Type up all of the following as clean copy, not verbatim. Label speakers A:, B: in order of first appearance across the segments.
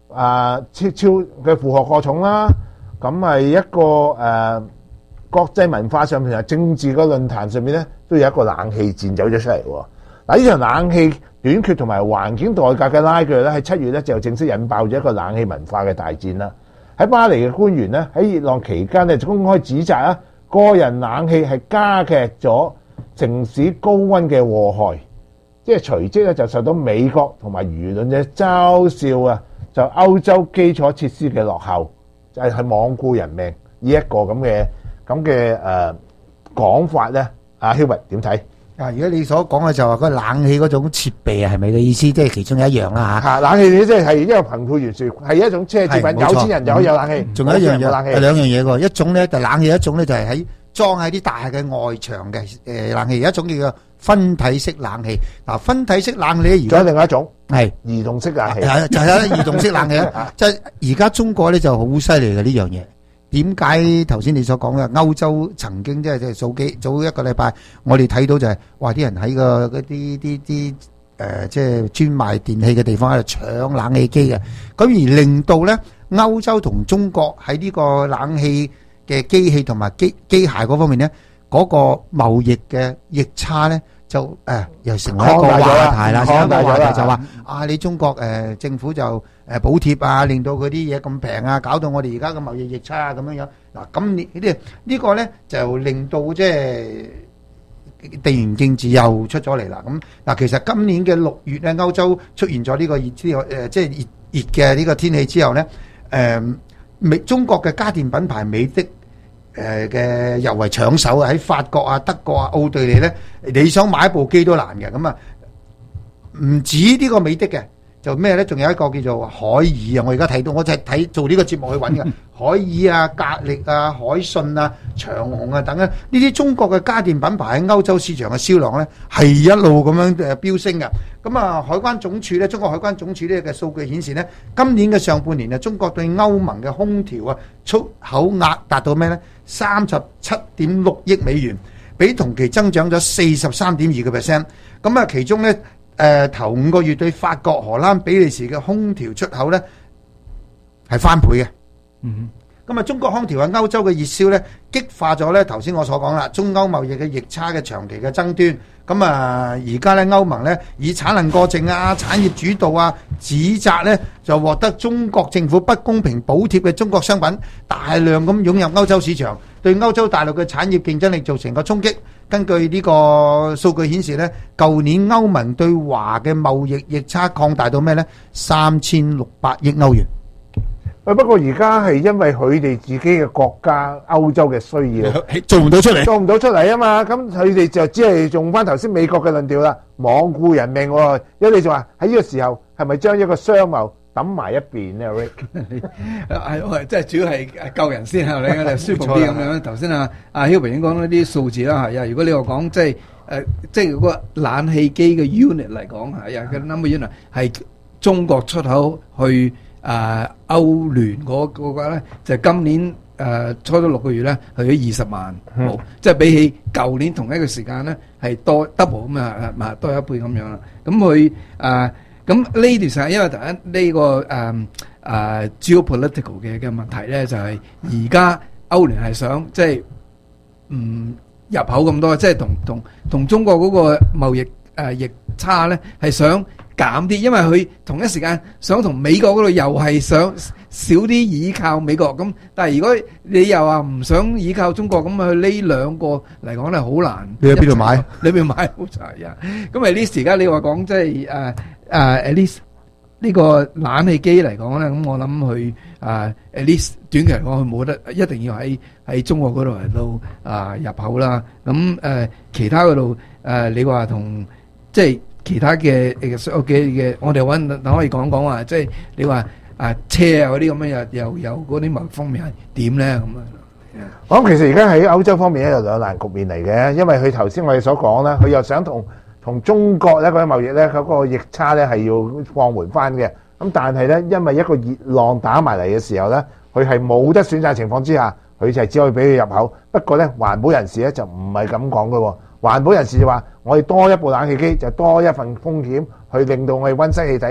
A: 超嘅負荷過重啦，咁係一個國際文化上面同政治個論壇上面咧，都有一個冷氣戰走咗出嚟喎。嗱，呢場冷氣短缺同埋環境代價嘅拉鋸咧，喺7月咧就正式引爆咗一個冷氣文化嘅大戰啦。喺巴黎嘅官員咧喺熱浪期間咧就公開指責個人冷氣係加劇咗城市高溫嘅禍害，即係隨即咧就受到美國同埋輿論嘅嘲笑就歐洲基礎設施嘅落後，就係罔顧人命呢一個咁嘅講法咧。阿 Hubert 點睇？
B: 如果你所講嘅就話嗰冷氣嗰種設備係咪嘅意思？即係其中一樣啦嚇。
A: 冷氣即係一個貧富懸殊，係一種奢侈品。有錢人就可以有冷氣，
B: 仲有一樣嘢，
A: 冷氣
B: 兩樣嘢喎。一種咧就冷氣，一種咧就係裝喺啲大嘅外牆嘅冷氣，一種叫做分體式冷氣。嗱，分體式冷氣咧，
A: 仲有另外一種
B: 係
A: 移動式冷氣，
B: 就係移動式冷氣啦。即係而家中國咧就好犀利嘅呢樣嘢。點解頭先你所講嘅歐洲曾經即係早一個禮拜，我哋睇到就係哇啲人喺個嗰啲即係專賣電器嘅地方喺度搶冷氣機嘅，咁而令到咧歐洲同中國喺呢個冷氣嘅機器同埋機械嗰方面咧，嗰個貿易嘅逆差咧就又成為一個話題啦，成為一個話題就話你中國政府就補貼令到佢啲嘢咁平搞到我哋而家嘅貿易逆差咁樣樣。嗱，今年呢個咧就令到即係地緣政治又出咗嚟啦。咁嗱，其實今年嘅6月咧，歐洲出現咗呢個即係熱嘅呢個天氣之後咧，中國嘅家電品牌美的嘅尤為搶手喺法國德國奧地利咧，你想買一部機都難嘅。咁唔止呢個美的嘅，就咩咧？仲有一個叫做海爾我而家睇到，我就係做呢個節目去揾嘅。海爾格力海信長虹等呢啲中國嘅家電品牌喺歐洲市場嘅銷量咧係一路咁樣飆升嘅。咁海關總署咧，中國海關總署呢嘅數據顯示咧，今年嘅上半年中國對歐盟嘅空調出口額達到咩咧？37.6億美元，比同期增長咗43.2%。咁其中咧頭5個月對法國、荷蘭、比利時嘅空調出口咧係翻倍嘅。咁中國空調喺歐洲嘅熱銷咧，激化咗咧頭先我所講啦，中歐貿易嘅逆差嘅長期嘅爭端。咁而家咧歐盟咧以產能過剩產業主導指責咧就獲得中國政府不公平補貼嘅中國商品大量咁湧入歐洲市場，對歐洲大陸嘅產業競爭力造成個衝擊。根據呢個數據顯示咧，舊年歐盟對華嘅貿易逆差擴大到咩咧？3600億歐元。
A: 不過而家係因為佢哋自己嘅國家歐洲嘅需要，
B: 做唔到出嚟
A: 嘛，咁佢哋就只係用翻頭先美國嘅論調啦，罔顧人命喎。因為你就話喺呢個時候係咪將一個商貿抌埋一邊咧 ？Rick
C: 係即係主要係救人先係你舒服啲咁樣。頭先阿 Hubert 已經講咗啲數字啦，係如果你話講即係嗰個冷氣機嘅 unit 嚟講係嘅 number unit 係中國出口去。歐聯嗰個咧就今年初咗6個月咧去咗20萬部，即係比起舊年同一個時間咧係多 double 咁多1倍咁樣啦。咁佢咁呢段時間因為第一呢個geopolitical 嘅問題咧，就係而家歐聯係想即係唔入口咁多，即係同中國嗰個貿易逆差咧係想減啲，因為佢同一時間想同美國嗰度又係想少啲依靠美國咁，但係如果你又話唔想依靠中國咁，佢呢兩個嚟講咧好難。
B: 你喺邊度買？
C: 你邊買好齊啊？咁at least而家你話講即係at least呢個冷氣機嚟講咧，咁我諗佢at least 短期嚟講佢冇得一定要喺中國嗰度嚟到入口啦。咁其他嗰度你話同即係。其他嘅我哋等可以講講話，即係你話車嗰啲咁樣又有嗰啲貿易方面係點咧咁啊？
A: 我諗其實而家喺歐洲方面咧有兩難局面嚟嘅，因為佢頭先我哋所講啦，佢又想同中國咧嗰啲貿易咧嗰個逆差咧係要放緩翻嘅。咁但係咧因為一個熱浪打埋嚟嘅時候咧，佢係冇得選擇情況之下，佢就係只可以俾佢入口。不過咧環保人士咧就唔係咁講嘅喎。環保人士就話：我哋多一部冷氣機就多一份風險，去令到我哋溫室氣體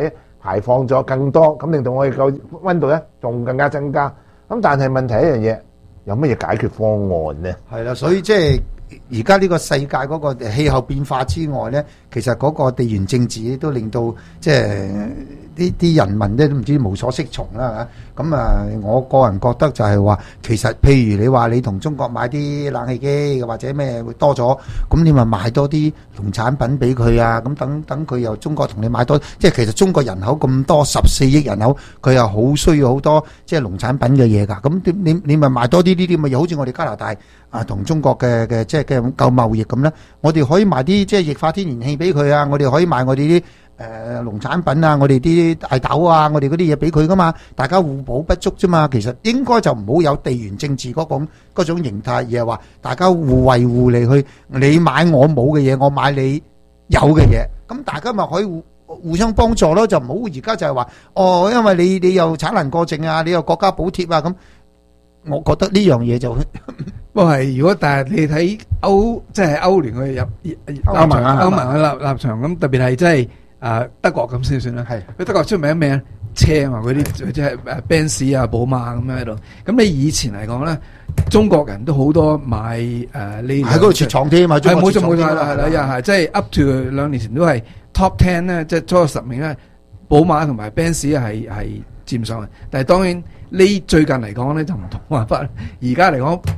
A: 排放咗更多，咁令到我哋個溫度咧仲更加增加。咁但係問題一樣嘢，有乜嘢解決方案呢？
B: 係啦，所以即係而家呢個世界嗰個氣候變化之外咧，其實嗰個地緣政治都令到即係啲人民咧都唔知無所適從啦嚇。咁啊，我個人覺得就係話，其實譬如你話你同中國買啲冷氣機或者咩會多咗，咁你咪買多啲農產品俾佢啊，咁等佢又中國同你買多，即係其實中國人口咁多14億人口，佢又好需要好多即係農產品嘅嘢㗎。咁你咪買多啲呢啲咪又好似我哋加拿大啊同中國嘅即係嘅夠貿易咁咧，我哋可以買啲即係液化天然氣俾佢啊，我哋可以買我哋啲農產品啊，我哋啲大豆啊，我哋嗰啲嘢俾佢噶嘛，大家互補不足啫嘛。其實應該就唔好有地緣政治嗰種形態，而係話大家互惠互利去，你買我冇嘅嘢，我買你有嘅嘢，咁大家咪可以互相幫助咯。就唔好而家就係話哦，因為你又產能過剩啊，你又國家補貼啊咁。我覺得呢樣嘢就
C: 不過係如果但係你睇即係歐聯去入歐盟嘅立場咁，特別係即係德國咁先算啦。係佢德國出名咩車啊嘛，嗰啲即係Benz啊、寶馬咁樣喺度。咁你以前嚟講咧，中國人都好多買呢喺
B: 嗰度設廠添嘛，
C: 係冇錯啦，係啦，又係即係 up to 2年前都係 top 10咧，即係初10名咧，寶馬同埋 Benz 係佔上嘅。但係當然呢最近嚟講咧就唔同辦法。而家嚟講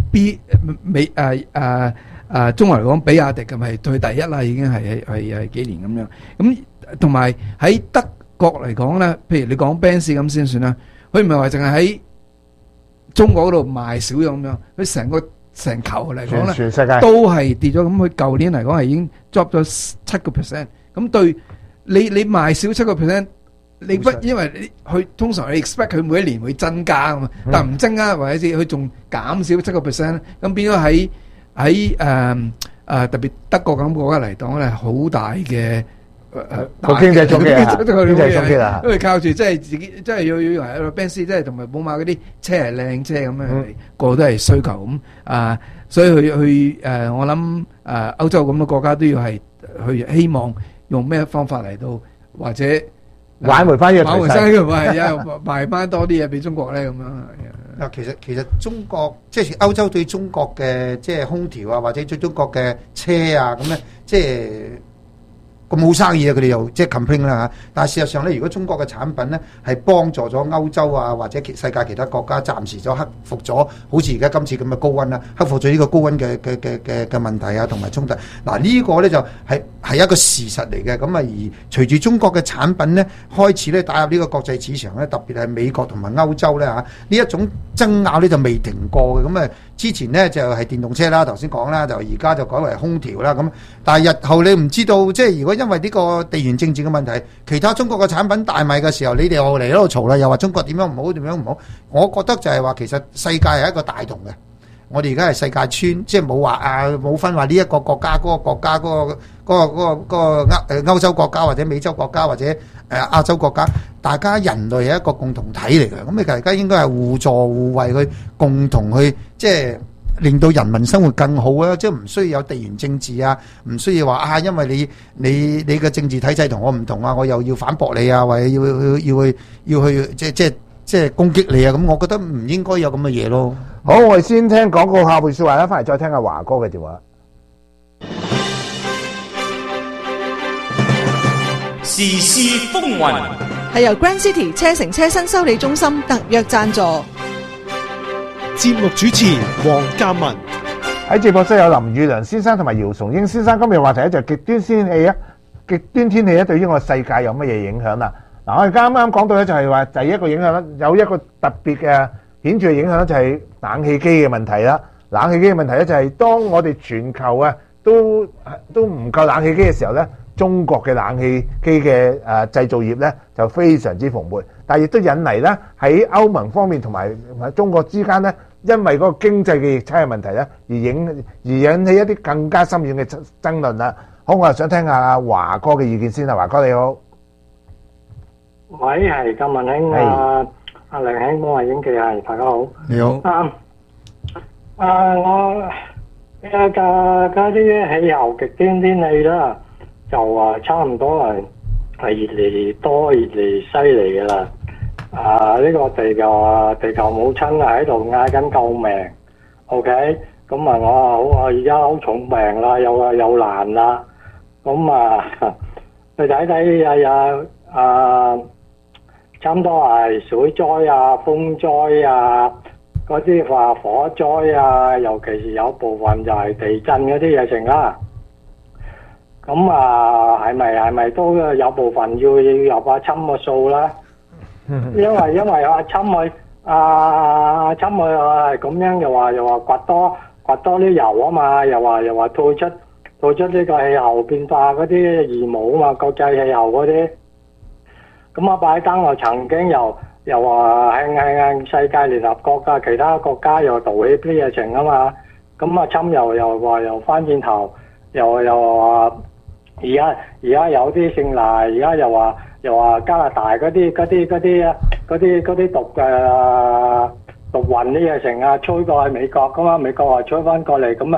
C: 中國嚟講，比亞迪咁係對第一啦，已經係幾年咁樣。咁同埋喺德國嚟講咧，譬如你講 Benz 咁先算啦，佢唔係話淨係喺中國嗰度賣少咗咁樣，佢成球嚟講咧，
A: 全世界
C: 都係跌咗。咁佢舊年嚟講係已經 drop 咗7%。咁對你賣少7%，你不因為佢通常你 expect 佢每一年會增加啊嘛，但唔增加或者佢仲減少7%，咁變咗喺特別德國咁國家嚟講咧，好大嘅
A: 個經濟衝擊啊，經濟衝擊啊，
C: 因為靠住即係自己，即係要係 Benz，即係同埋寶馬嗰啲車係靚車咁樣，個個都係需求咁所以佢我諗歐洲咁嘅國家都要係去希望用咩方法嚟到或者
A: 挽回翻呢個趨勢，
C: 賣翻多啲嘢俾中國咧咁樣。
B: 嗱，其實中國即係歐洲對中國嘅即係空調啊，或者對中國嘅車啊咁咧，即係咁冇生意啊，佢哋又即係 complain 啦嚇。但係事實上咧，如果中國嘅產品咧係幫助咗歐洲啊或者世界其他國家暫時咗克服咗，好似而家今次咁嘅高溫啦，克服咗呢個高溫嘅問題啊同埋衝突。嗱呢個咧就係一個事實嚟嘅。咁啊而隨住中國嘅產品咧開始咧打入呢個國際市場咧，特別係美國同埋歐洲咧嚇，呢一種爭拗咧就未停過嘅。咁啊之前咧就係電動車啦，頭先講啦，就而家就改為空調啦。咁但係日後你唔知道，即係如果因為呢個地緣政治嘅問題，其他中國嘅產品大賣嘅時候，你哋又嚟喺度嘈啦，又話中國點樣唔好，點樣唔好。我覺得就係話其實世界係一個大同嘅，我哋而家係世界村，即係冇話冇分話呢一個國家嗰個國家嗰個歐洲國家或者美洲國家或者亞洲國家，大家人類係一個共同體嚟嘅。咁你大家應該係互助互惠去共同去即係令到人民生活更好啊！即係唔需要有地緣政治啊，唔需要話因為你嘅政治體制同我唔同啊，我又要反駁你啊，或者要去即係攻擊你啊！咁我覺得唔應該有咁嘅嘢咯。
A: 好，我哋先聽廣告下半説話啦，翻嚟再聽阿華哥嘅電話。
D: 時事風雲
E: 係由 Grand City 車城車新修理中心特約贊助。
F: 節目主持黃嘉文，
A: 喺直播室有林宇良先生同埋姚崇英先生。今日話題咧就係極端天氣啊，極端天氣咧對於我世界有乜嘢影響啦？嗱，我哋啱啱講到咧就係話第一個影響啦，有一個特別嘅顯著嘅影響咧就係冷氣機嘅問題啦。冷氣機嘅問題咧就係當我哋全球啊都唔夠冷氣機嘅時候咧，中國嘅冷氣機嘅製造業咧就非常之蓬勃，但係亦都引嚟咧喺歐盟方面同埋中國之間咧，因為嗰個經濟嘅逆差嘅問題咧，而引起一啲更加深遠嘅爭論啦。好，我又想聽下阿華哥嘅意見先啦。華哥你好，
G: 喂，係金文兄阿梁兄，我係英記，係大家好，
B: 你好。
G: 我而家啲氣候極端天氣啦，就差唔多係係越嚟多越嚟犀利㗎啦。呢個地球母親喺度嗌緊救命。OK， 咁我而家好重病啦，又難啦。咁你睇睇差唔多係水災啊、風災啊、嗰啲話火災啊，尤其是有部分就係地震嗰啲嘢成啦。咁係咪都有部分要入阿侵個數啦？因為阿侵佢係咁樣，又話掘多啲油啊嘛，又話退出呢個氣候變化嗰啲義務啊嘛，國際氣候嗰啲。咁拜登又曾經又話向世界聯合國啊其他國家又道歉啲嘢情啊嘛。咁侵又話又翻轉頭，又話而家有啲姓賴，而家又話加拿大嗰啲毒運啲嘢成啊，吹過去美國噶嘛，美國話吹翻過嚟，咁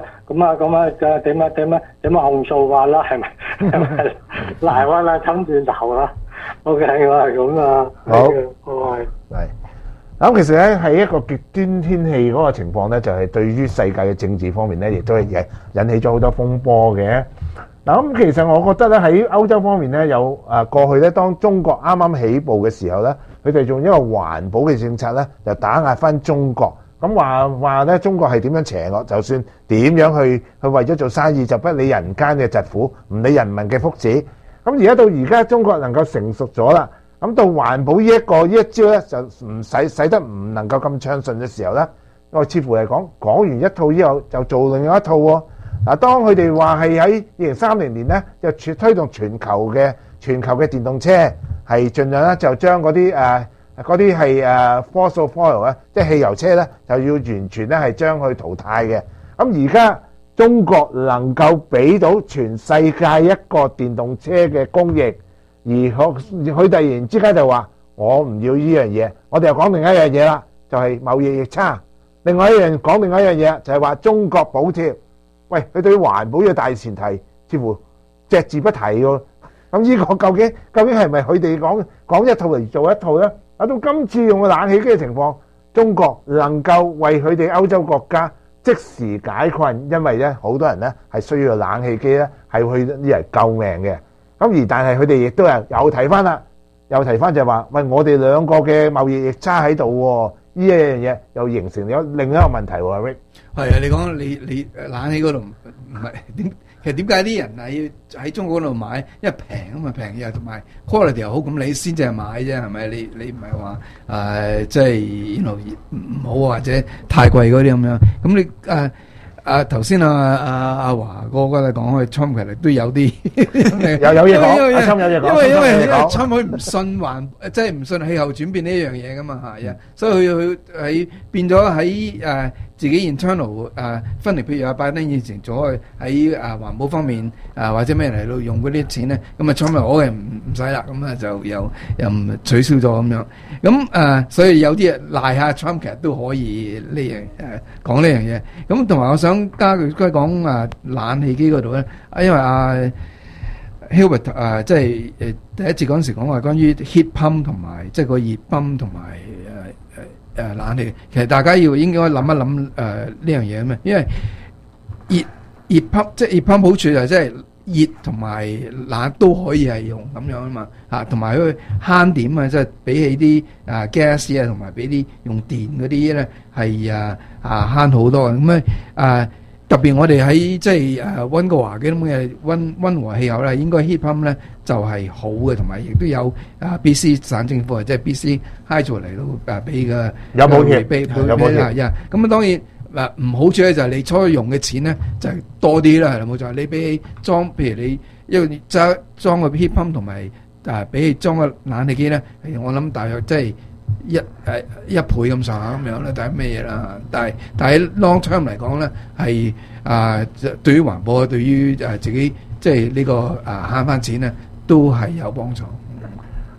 G: 點控訴法啦，係咪賴翻啦，侵轉頭啦 ？OK， 我係咁啊。
A: 好，
G: 係。
A: 咁其實咧喺一個極端天氣嗰個情況咧，就係對於世界嘅政治方面咧，亦都係引起咗好多風波嘅。嗱，咁其實我覺得咧喺歐洲方面咧，有過去咧，當中國啱啱起步嘅時候咧，佢哋用一個環保嘅政策咧，就打壓翻中國。咁話咧，中國係點樣邪惡？就算點樣去為咗做生意，就不理人間嘅疾苦，唔理人民嘅福祉。咁而家到而家，中國能夠成熟咗啦。咁到環保呢一招咧，就唔使得唔能夠咁暢順嘅時候咧，我似乎係講完一套之後，就做另外一套喎。嗱，當佢哋話係喺2030年咧，就推動全球嘅電動車，係盡量咧就將嗰啲係fossil fuel 咧，即係汽油車咧，就要完全咧係將佢淘汰嘅。咁而家中國能夠俾到全世界一個電動車嘅供應，而佢突然之間就話我唔要呢樣嘢，我哋又講另一樣嘢啦，就係貿易逆差。另外一樣嘢就係話中國補貼。喂，佢對於環保嘅大前提，似乎隻字不提喎。咁呢個究竟係咪佢哋講一套嚟做一套咧？到今次用個冷氣機嘅情況，中國能夠為佢哋歐洲國家即時解困，因為咧好多人咧係需要冷氣機咧係去嚟救命嘅。咁但係佢哋亦都係又提翻就係話，喂，我哋兩個嘅貿易逆差喺度喎。呢一樣嘢又形成咗另一個問題喎，Rick。
C: 係啊，你講你冷氣嗰度唔係點？其實點解啲人係要喺中國嗰度買？因為平啊嘛，平又同埋 quality 又好，咁你先至係買啫，係咪？你唔係話即係唔好或者太貴嗰啲咁樣。咁你頭先阿華哥咧講佢 Trump 其實都有啲
A: 有嘢講，阿 Trump 有嘢講，
C: 因為 Trump 佢唔信即係唔信氣候轉變呢一樣嘢噶嘛，係啊，所以佢喺變咗喺自己 internal 分離，譬如阿拜登以前做喺環保方面或者咩嚟到用嗰啲錢咧，咁啊 Trump 我嘅唔使啦，咁啊就又唔取消咗咁樣，咁所以有啲賴下 Trump 其實都可以呢樣講呢樣嘢，咁同埋我想加句講冷氣機嗰度咧，因為Hilbert 即係第一節嗰陣時講話關於 heat pump 同埋即係個熱泵同埋冷氣，其實大家應該諗一諗呢樣嘢咩？因為熱泵即係熱泵好處就係即係熱同埋冷都可以係用咁樣啊嘛嚇，同埋佢慳點啊，即係比起啲gas 啊，同埋比啲用電嗰啲咧係慳好多咁特別我哋喺即係溫哥華嘅咁嘅溫和氣候咧，應該 heat pump 咧就係好嘅，同埋亦都有BC 省政府即係 BC Hydro 嚟到俾嘅
A: 有補貼，有補貼
C: 咁當然唔好處咧就係你初用嘅錢咧就係多啲啦，係冇錯。你比起裝，譬如你因為裝個 heat pump 同埋比起裝個冷氣機咧，我諗大約即係一倍咁上下咁樣咧，但係咩嘢啦？但係 long term 嚟講咧，係對於環保，對於自己即係呢個慳翻錢咧，都係有幫助。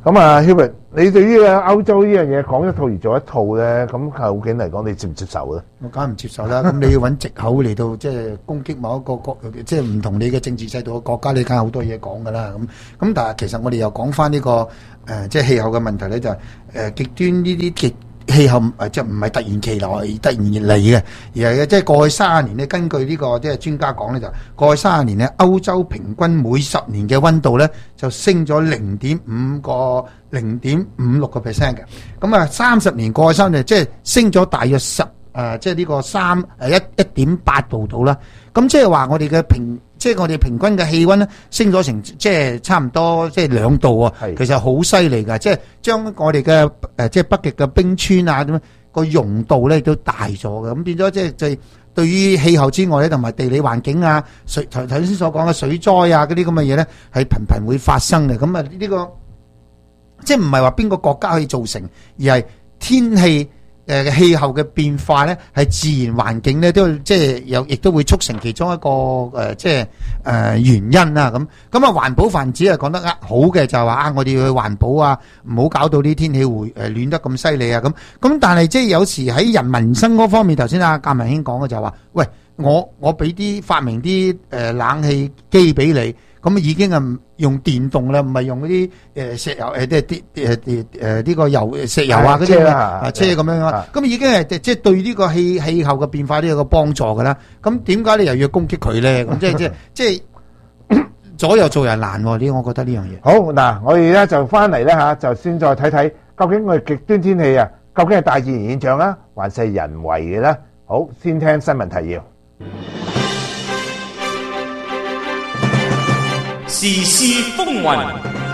A: 咁啊，Hubert，你對於歐洲呢樣嘢講一套而做一套咧，咁究竟嚟講，你接唔接受咧？
B: 我梗係唔接受啦！咁你要揾藉口嚟到即係攻擊某一個國，即係唔同你嘅政治制度嘅國家，你梗係好多嘢講噶啦。咁但係其實我哋又講翻呢個即係氣候嘅問題咧，就係極端呢啲氣候即係唔係突然嚟嘅，而係即係過去30年咧，根據呢個即係專家講咧，就過去30年咧，歐洲平均每10年嘅溫度咧就升咗0.56%嘅。咁啊，30年過去3年即係升咗大約即係呢個1.8度到啦。咁即係話我哋嘅即係我哋平均嘅氣溫咧升咗成即係差唔多即係2度啊。其實好犀利㗎，即係將我哋嘅即係北極嘅冰川啊點樣個溶度咧都大咗嘅。咁變咗即係對於氣候之外咧，同埋地理環境啊，頭先所講嘅水災啊嗰啲咁嘅嘢咧，係頻頻會發生嘅。咁啊呢個即係唔係話邊個國家可以造成，而係天氣氣候嘅變化咧，係自然環境咧都即係亦都會促成其中一個即係原因啦。咁啊，環保分子講得好嘅就係話我哋要去環保啊，唔好搞到啲天氣會暖得咁犀利啊。咁但係即係有時喺人民生嗰方面，頭先阿鑑文兄講嘅就係話，喂，我俾啲發明啲冷氣機俾你。咁已經係用電動啦，唔係用嗰啲石油即係呢個石油啊嗰啲車咁樣啊。咁已經係即係對呢個氣候嘅變化都有個幫助㗎啦。咁點解你又要攻擊佢咧？咁即係左右做人難喎。我覺得呢樣嘢。好
A: 嗱，我哋咧就翻嚟咧嚇，就先再睇睇究竟我哋極端天氣啊，究竟係大自然現象啊，還是係人為嘅咧？好，先聽新聞提要。
D: 時事風雲，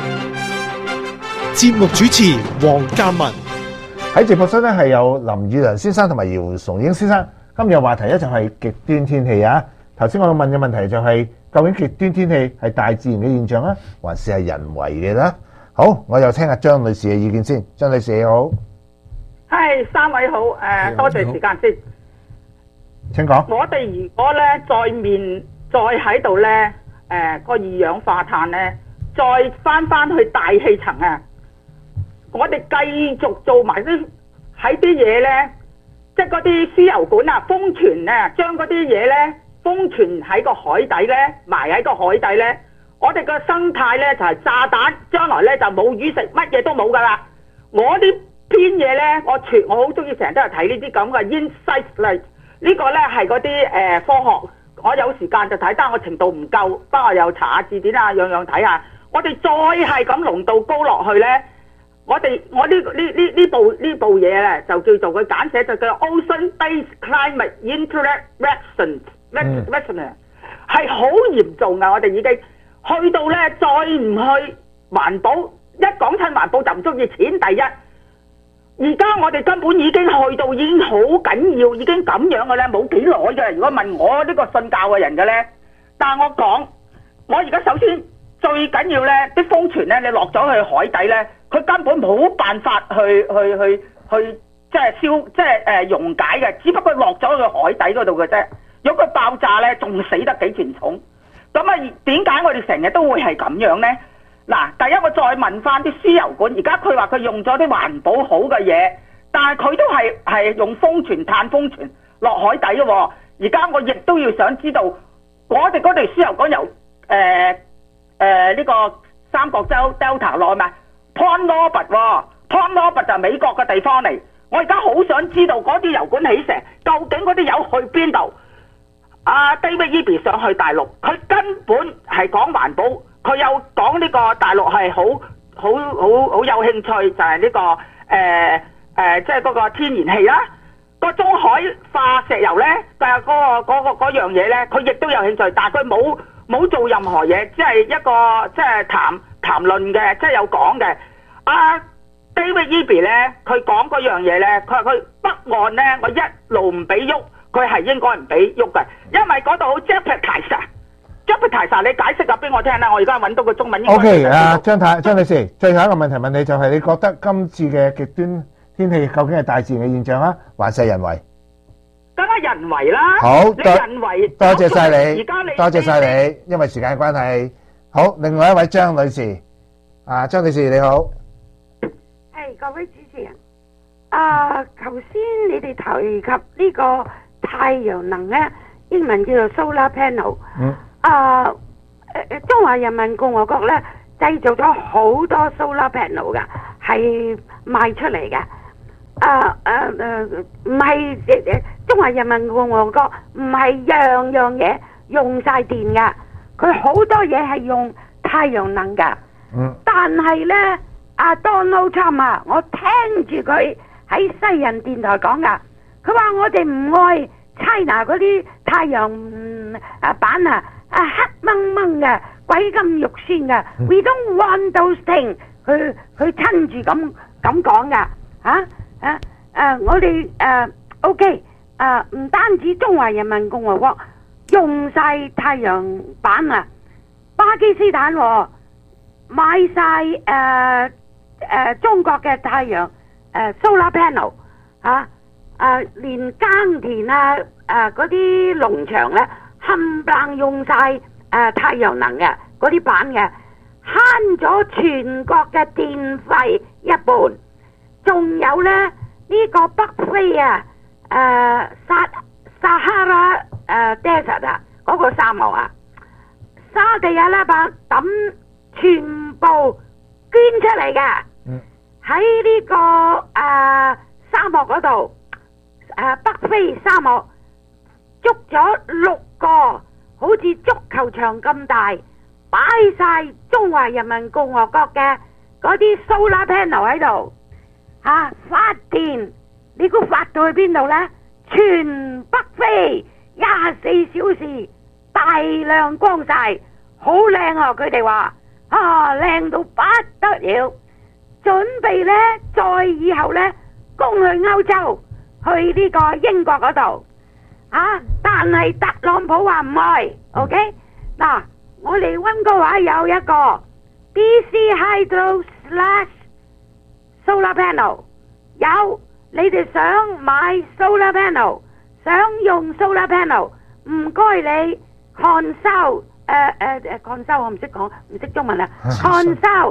F: 節目主持黃鑑文。
A: 喺直播室咧係有林宇良先生同埋姚崇英先生。今日話題咧就係極端天氣啊。頭先我問嘅問題就係究竟極端天氣係大自然嘅現象啊，還是係人為嘅咧？好，我又聽下張女士嘅意見先。張女士你好，
H: 係3位好，多謝時間先。
A: 請講。
H: 我哋如果咧再喺度咧。個二氧化碳咧，再翻去大氣層啊！我哋繼續做埋喺啲嘢咧，即係嗰啲輸油管啊，封存啊，將嗰啲嘢咧封存喺個海底咧，埋喺個海底咧，我哋個生態咧就係炸彈，將來咧就冇魚食，乜嘢都冇噶啦！我呢篇嘢咧，我好中意成日都係睇呢啲咁嘅 insight 嚟，呢個咧係嗰啲科學。我有時間就睇，但係我程度唔夠，不過又查下字典啊，樣樣睇下。我哋再係咁濃度高落去咧，我呢部嘢咧就叫做佢簡寫就叫 Ocean-based Climate Interaction，係好嚴重噶。我哋已經去到咧，再唔去環保，一講親環保就唔中意錢第一。而家我哋根本已經去到已經好緊要，已經咁樣嘅咧，冇幾耐嘅。如果問我呢個信教嘅人嘅咧，但係我講，我而家首先最緊要咧，啲風泉咧，你落咗去海底咧，佢根本冇辦法去即係溶解嘅，只不過落咗去海底嗰度嘅啫。如果佢爆炸咧，仲死得幾嚴重。咁啊，點解我哋成日都會係咁樣咧？嗱，第一我再問翻啲輸油管，而家佢話佢用咗啲環保好嘅嘢，但係佢都係用碳封存落海底嘅喎。而家我亦都要想知道，我哋嗰條輸油管由呢個三角洲 Delta 落去嘛 Port Robert 喎 ，Port Robert 就係美國嘅地方嚟。我而家好想知道嗰啲油管起成，究竟嗰啲油去邊度？David Eby 想去大陸，佢根本係講環保。佢有講呢個大陸係好有興趣，就係呢個即係嗰個天然氣啦，個中海化石油咧，就係嗰樣嘢咧，佢亦都有興趣，但係佢冇做任何嘢，只係一個即係談論嘅，即係有講嘅。David Eby 咧，佢講嗰樣嘢咧，佢話佢北岸咧，我一路唔俾喐，佢係應該唔俾喐嘅，因為嗰度好 jeopardize。你解釋下俾我聽啦，我而家揾到個中文。
A: O.K. 張女士，最後一個問題問你，就係你覺得今次嘅極端天氣究竟係大自然嘅現象啊，還是人為？
H: 梗係人為啦。
A: 好，
H: 人為
A: 多謝晒你，多謝晒你，因為時間關係。好，另外一位張女士，張女士你好。
I: 係各位主持人。頭先你哋提及呢個太陽能咧，英文叫做 solar panel。中華人民共和國咧製造咗好多 solar panel 噶，係賣出嚟嘅。唔係中華人民共和國唔係樣樣嘢用晒電噶，佢好多嘢係用太陽能噶。但係咧，阿 Donald Trump 啊，我聽住佢喺西人電台講噶，佢話我哋唔愛 China 嗰啲太陽板啊，黑掹掹嘅，鬼咁肉酸嘅。We don't want those things。佢親住咁講噶，我哋OK，唔單止中華人民共和國用晒太陽板啊，巴基斯坦買晒中國嘅太陽solar panel 連耕田嗰啲農場咧冚唪唥用晒太陽能嘅嗰啲板嘅，慳咗全國嘅電費一半。仲有咧呢個北非撒哈拉desert 嗰個沙漠沙地阿拉伯抌全部捐出嚟嘅，喺呢個沙漠嗰度北非沙漠捉咗6個好似足球場咁大，擺晒中華人民共和國嘅嗰啲 solar panel 喺度發電。你估發到去邊度呢？全北非24小時大量光晒，好靚佢哋話靚到不得了，準備呢，再以後呢，供去歐洲，去呢個英國嗰度但係特朗普話唔係 OK 嗱，我哋溫哥華有一個 BC Hydro / Solar Panel， 有你哋想買 Solar Panel， 想用 Solar Panel， 唔該你 consult consult 我唔識講，唔識中文consult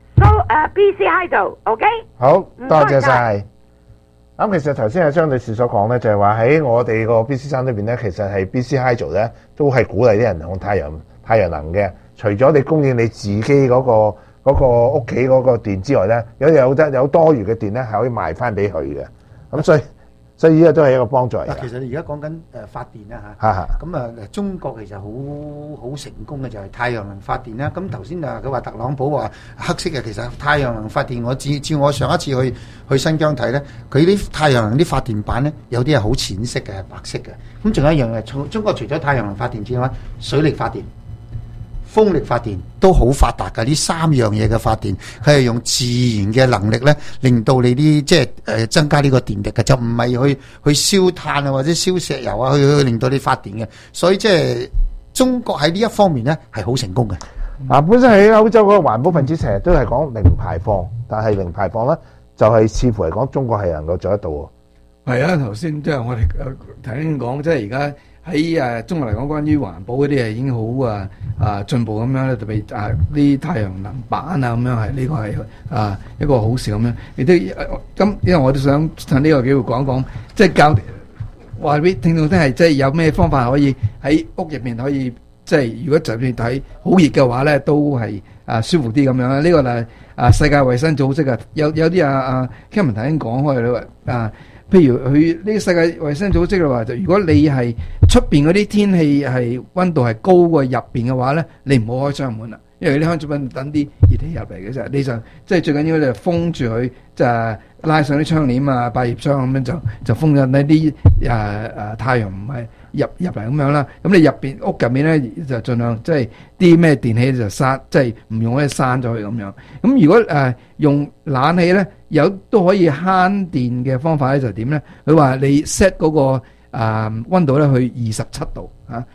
I: BC Hydro OK。
A: 好多謝晒。咁其實頭先阿張女士所講咧，就係話喺我哋個 BC 山裏邊咧，其實係 BC Hydro 咧都係鼓勵啲人用太陽能嘅。除咗你供應你自己嗰個屋企嗰個電之外咧，有多餘嘅電咧係可以賣翻俾佢嘅。咁所以呢個都係一個幫助嚟嘅。
B: 其實你而家講緊發電啦咁中國其實好成功嘅就係太陽能發電啦。咁頭先佢話特朗普話黑色嘅，其實太陽能發電我照我上一次去新疆睇咧，佢啲太陽能啲發電板咧有啲係好淺色嘅，係白色嘅。咁仲有一樣嘅，中國除咗太陽能發電之外，水力發電、風力發電都好發達㗎，呢3樣嘢嘅發電，佢係用自然嘅能力咧，令到你啲即係增加呢個電力嘅，就唔係去燒炭或者燒石油去令到你發電嘅。所以即係中國喺呢一方面咧係好成功嘅。
A: 本身喺歐洲嗰個環保分子成日都係講零排放，但係零排放咧就係似乎嚟講中國係能夠做得到喎。
C: 係頭先即係我哋頭先講，即係而家喺中國嚟講，關於環保嗰啲係已經好進步咁樣咧，特別啲太陽能板咁樣係呢個係一個好事咁樣。亦都咁，因為我都想趁呢個機會講一講，即係教話俾聽眾聽係即係有咩方法可以喺屋入面可以即係如果就算睇好熱嘅話咧，都係舒服啲咁樣。呢個就世界衛生組織有啲Kevin 頭先講開啦譬如佢呢個世界衛生組織嘅話，就如果你係出邊嗰啲天氣係溫度係高過入邊嘅話咧，你唔好開窗門啦，因為啲開窗門等啲熱氣入嚟嘅啫。你就即係最緊要就封住佢，就拉上啲窗簾百葉窗咁樣就封咗呢啲太陽唔係入嚟咁樣啦。咁你入邊屋入面咧就盡量即係啲咩電器就閂，即係唔用咧閂咗佢咁樣。咁如果用冷氣咧，都可以慳電嘅方法咧，就點咧？佢話你 set 嗰個溫度咧去27度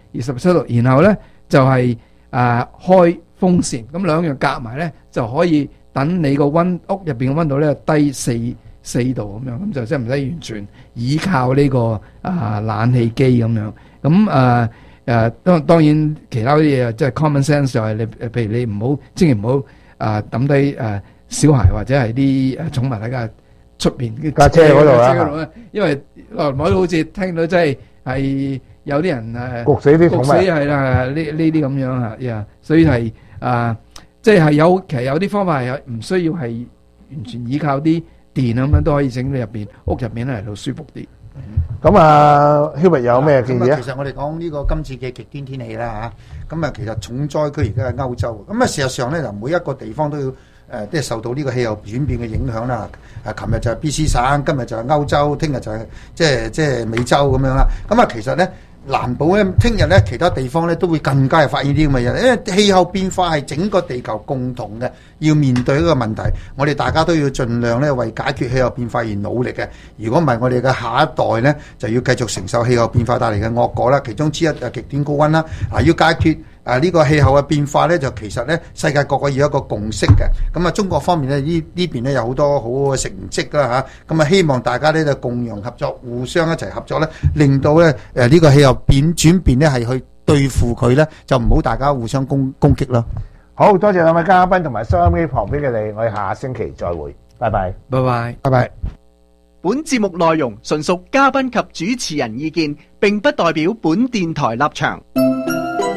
C: 27度，然後咧就係開風扇，咁兩樣夾埋咧就可以等你個屋入邊嘅溫度咧低4度咁樣，咁就即係唔使完全依靠呢個冷氣機咁樣。咁當然其他啲嘢即係 common sense 就係你譬如你唔好千祈唔好抌低小孩或者係啲寵物喺架出邊嘅
A: 架車嗰度啊
C: 車咧，因為耐唔耐都好似聽到真係有啲人
A: 焗死啲寵物
C: 焗死係啦，呢啲咁樣嚇，所以係即係其實有啲方法係唔需要係完全依靠啲電咁樣都可以整到屋入面嚟到舒服啲。
A: 咁啊，Hubert 有咩建議啊？
B: 其實我哋講呢個今次嘅極端天氣啦嚇，咁啊其實重災區而家係歐洲，咁啊事實上咧就每一個地方都要即係受到呢個氣候轉變嘅影響啦。琴日就係 BC 省，今日就係歐洲，聽日就係即係美洲咁樣啦。咁啊其實咧難保咧，聽日咧其他地方咧都會更加係發現啲咁嘅嘢，因為氣候變化係整個地球共同嘅要面對一個問題，我哋大家都要盡量咧為解決氣候變化而努力嘅。如果唔係，我哋嘅下一代咧就要繼續承受氣候變化帶嚟嘅惡果啦。其中之一就極端高溫啦。要解決呢個氣候嘅變化咧，就其實咧世界各國要有一個共識嘅。咁啊，中國方面咧呢邊咧有好多好好嘅成績啦嚇。咁啊，希望大家咧就共融合作，互相一齊合作咧，令到咧呢個氣候轉變咧係去對付佢咧，就唔好大家互相攻擊咯。
A: 好多謝兩位嘉賓同埋收音機旁邊嘅你，我哋下星期再會，拜拜，
C: 拜拜，
B: 拜拜。
F: 本節目內容純屬嘉賓及主持人意見，並不代表本電台立場。